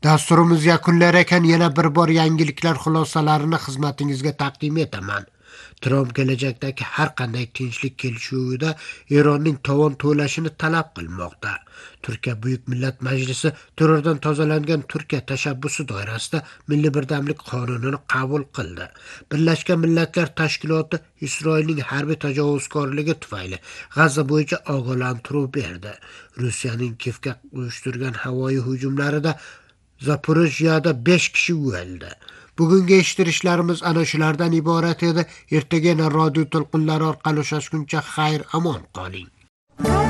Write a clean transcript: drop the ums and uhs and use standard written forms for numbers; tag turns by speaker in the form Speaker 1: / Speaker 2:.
Speaker 1: Dasturimiz yakunlar ekan yana bir bor yangiliklar xulosalarini xizmatingizga taqdim etaman. Tramp kelajakdagi har qanday tinchlik kelishuvida Eronning tovon to'lashini talab qilmoqda. Turkiya Buyuk Millat Majlisi terrordan tozalangan Turkiya tashabbusi doirasida milliy birdamlik qonunini qabul qildi. Birlashgan Millatlar Tashkiloti Isroilning harbiy tajovuzkorligi tufayli G'azza bo'yicha ogohlantiruv berdi. Rossiyaning Kiyevga uyushtirgan havoyi hujumlarida Zaporojyada 5 kishi o'ldi. Bugungi eshittirishlarimiz ana shulardan iborat edi. Ertaga radio to'lqinlari orqali uchrashguncha xayr amon qoling.